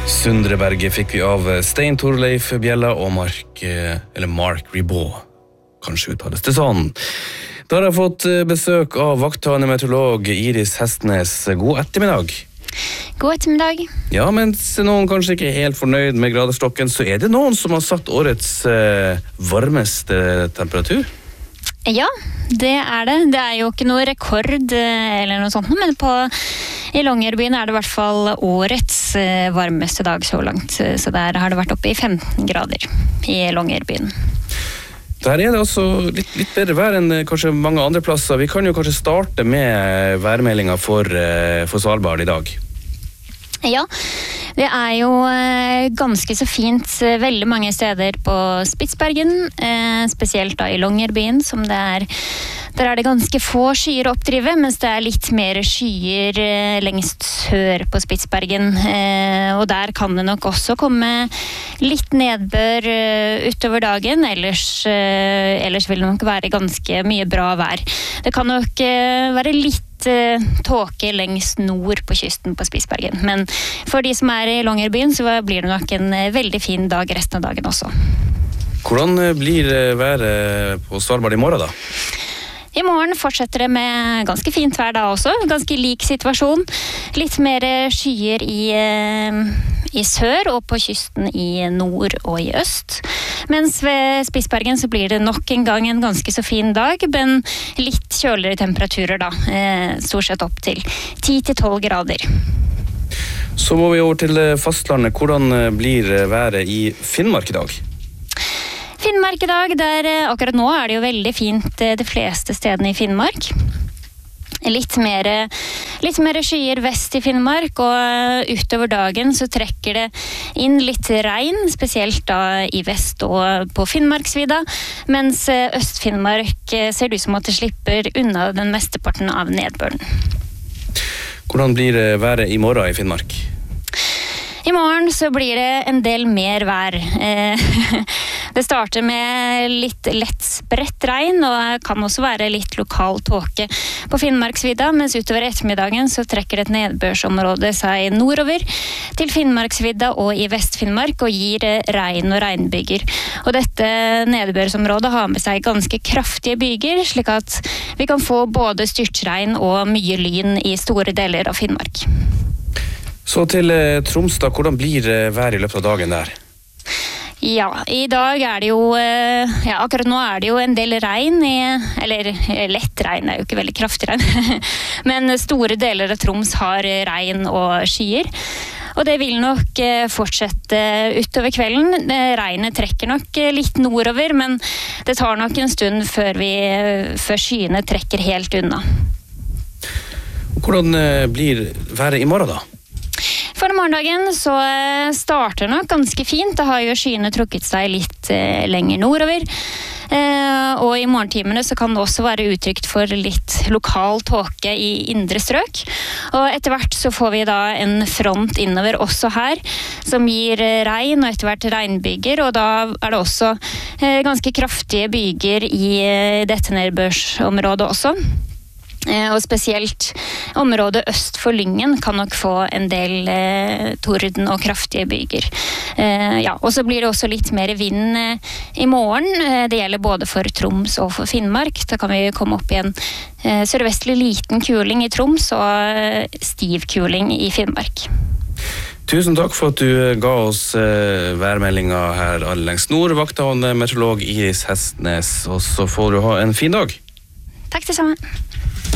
Sundreberget fikk vi av Stein Torleif Bjella og Mark Ribot. Kanskje uttales det sånn. Da har jeg fått besøk av vakthavende meteorolog Iris Hestnes. God ettermiddag. God ettermiddag. Ja, mens noen kanskje ikke er helt fornøyd med gradestokken, så er det noen som har satt årets varmeste temperatur. Ja, det er det. Det er jo ikke noe rekord eller noe sånt, men i Longyearbyen er det i hvert fall årets varmeste dag så langt. Så der har det vært oppe i 15 grader i Longyearbyen. Der er det også litt bedre vær enn kanskje mange andre plasser. Vi kan jo kanskje starte med værmeldingen for Svalbard i dag. Ja, det er jo ganske så fint veldig mange steder på Spitsbergen, spesielt da i Longyearbyen, som der er det ganske få skyer å oppdrive, mens det er litt mer skyer lengst sør på Spitsbergen. Og der kan det nok også komme litt nedbør utover dagen, ellers vil det nok være ganske mye bra vær. Det kan nok være litt tåke lengst nord på kysten på Spitsbergen, men for de som er i Longyearbyen så blir det nok en veldig fin dag resten av dagen også. Hvordan blir været på Svalbard i morgen da? I morgen fortsetter det med ganske fint vær da også, ganske lik situasjon. Litt mer skyer i sør og på kysten i nord og i øst. Mens ved Spitsbergen så blir det nok en gang en ganske så fin dag, men litt kjøligere temperaturer da, stort sett opp til 10-12 grader. Så må vi over til fastlandet. Hvordan blir været i Finnmark i dag? Finnmark i dag, akkurat nå er det jo veldig fint de fleste stedene i Finnmark. Litt mer skyer vest i Finnmark, og utover dagen så trekker det inn litt regn, spesielt da i vest og på Finnmarksvidda, mens Øst-Finnmark ser ut som at det slipper unna den mesteparten av nedbøren. Hvordan blir været i morgen i Finnmark? I morgen så blir det en del mer vær. Det starter med litt lett spredt regn, og kan også være litt lokal tåke på Finnmarksvidda, mens utover ettermiddagen så trekker et nedbørsområde seg nordover til Finnmarksvidda og i Vest-Finnmark og gir regn og regnbyger. Og dette nedbørsområdet har med seg ganske kraftige byger, slik at vi kan få både styrtregn og mye lyn i store deler av Finnmark. Så til Troms da, hvordan blir været i løpet av dagen der? Ja, i dag er det jo, akkurat nå er det jo en del regn, eller lett regn, det er jo ikke veldig kraftig regn, men store deler av Troms har regn og skyer. Og det vil nok fortsette utover kvelden. Regnet trekker nok litt nordover, men det tar nok en stund før skyene trekker helt unna. Hvordan blir været i morgen da? For morgendagen så starter det nok ganske fint. Det har jo skyene trukket seg litt lenger nordover. Og i morgentimene så kan det også være utrygt for litt lokal tåke i indre strøk. Og etter hvert så får vi da en front innover også her, som gir regn og etter hvert regnbyger, og da er det også ganske kraftige byger i dette nedbørsområdet også. Og spesielt området øst for Lyngen kan nok få en del torden og kraftige byger. Og så blir det også litt mer vind i morgen. Det gjelder både for Troms og for Finnmark. Da kan vi komme opp i en sørvestlig liten kuling i Troms og stiv kuling i Finnmark. Tusen takk for at du ga oss værmeldingen her lengst nord. Vakthavende meteorolog Iris Hestnes, og så får du ha en fin dag. Takk det samme.